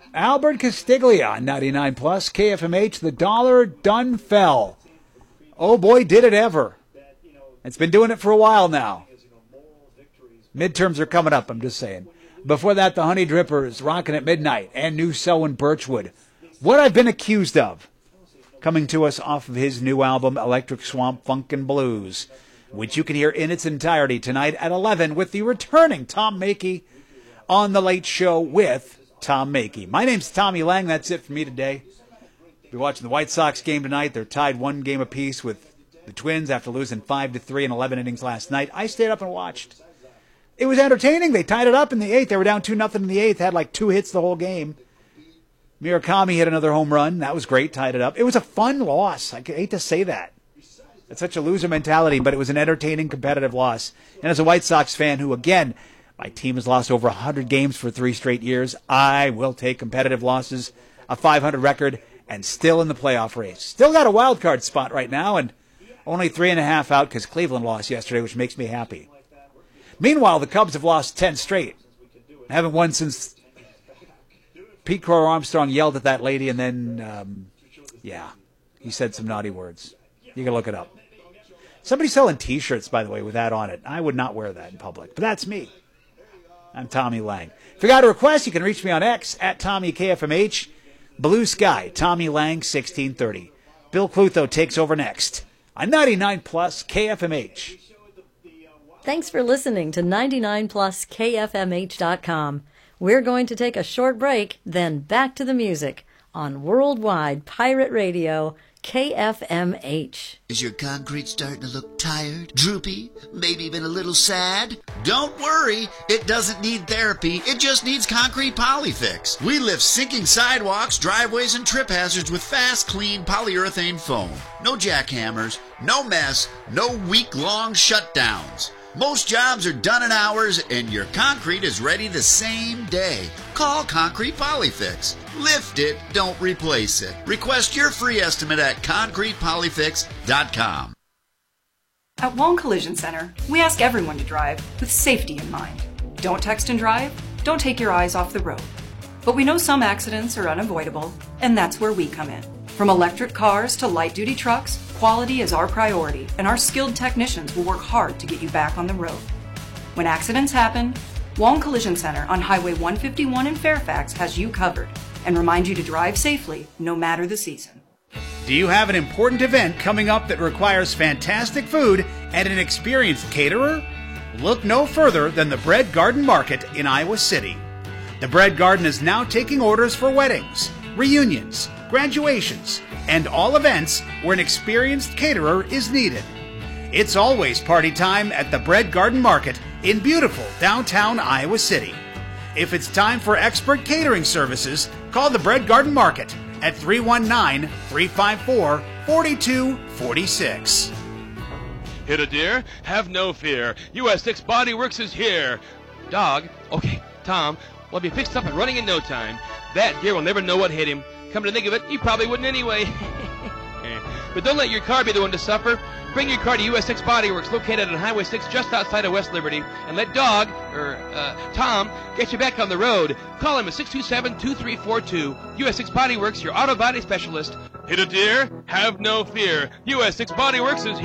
Albert Castiglia on 99 Plus, KFMH. The dollar done fell. Oh boy, did it ever. It's been doing it for a while now. Midterms are coming up, I'm just saying. Before that, the Honey Drippers, Rockin' at Midnight, and New Selwyn Birchwood. What I've Been Accused Of. Coming to us off of his new album, Electric Swamp Funkin' Blues, which you can hear in its entirety tonight at 11 with the returning Tom Mackey on The Late Show with Tom Mackey. My name's Tommy Lang. That's it for me today. We're watching the White Sox game tonight. They're tied 1 game apiece with the Twins after losing 5-3 in 11 innings last night. I stayed up and watched. It was entertaining. They tied it up in the 8th. They were down 2-0 in the 8th. Had like 2 hits the whole game. Murakami hit another home run. That was great. Tied it up. It was a fun loss. I hate to say that. It's such a loser mentality, but it was an entertaining, competitive loss. And as a White Sox fan who, again, my team has lost over 100 games for 3 straight years, I will take competitive losses, a 500 record, and still in the playoff race. Still got a wild card spot right now, and only 3.5 out because Cleveland lost yesterday, which makes me happy. Meanwhile, the Cubs have lost 10 straight. Haven't won since Pete Crow Armstrong yelled at that lady, and then, he said some naughty words. You can look it up. Somebody's selling T-shirts, by the way, with that on it. I would not wear that in public, but that's me. I'm Tommy Lang. If you got a request, you can reach me on X at TommyKFMH. Blue Sky, Tommy Lang, 1630. Bill Clutho takes over next on 99 Plus KFMH. Thanks for listening to 99pluskfmh.com. We're going to take a short break, then back to the music on Worldwide Pirate Radio, KFMH. Is your concrete starting to look tired, droopy, maybe even a little sad? Don't worry, it doesn't need therapy, it just needs Concrete Polyfix. We lift sinking sidewalks, driveways, and trip hazards with fast, clean polyurethane foam. No jackhammers, no mess, no week-long shutdowns. Most jobs are done in hours, and your concrete is ready the same day. Call Concrete Polyfix. Lift it, don't replace it. Request your free estimate at concretepolyfix.com. At Wong Collision Center, we ask everyone to drive with safety in mind. Don't text and drive, don't take your eyes off the road. But we know some accidents are unavoidable, and that's where we come in. From electric cars to light-duty trucks, quality is our priority, and our skilled technicians will work hard to get you back on the road. When accidents happen, Wong Collision Center on Highway 151 in Fairfax has you covered and remind you to drive safely no matter the season. Do you have an important event coming up that requires fantastic food and an experienced caterer? Look no further than the Bread Garden Market in Iowa City. The Bread Garden is now taking orders for weddings, reunions, graduations, and all events where an experienced caterer is needed. It's always party time at the Bread Garden Market in beautiful downtown Iowa City. If it's time for expert catering services, call the Bread Garden Market at 319-354-4246. Hit a deer? Have no fear. US 6 Body Works is here. Dog, okay, Tom, will be fixed up and running in no time. That deer will never know what hit him. Come to think of it, he probably wouldn't anyway. But don't let your car be the one to suffer. Bring your car to US 6 Body Works, located on Highway 6 just outside of West Liberty, and let Tom, get you back on the road. Call him at 627-2342. US 6 Body Works, your auto body specialist. Hit a deer? Have no fear. US 6 Body Works is here.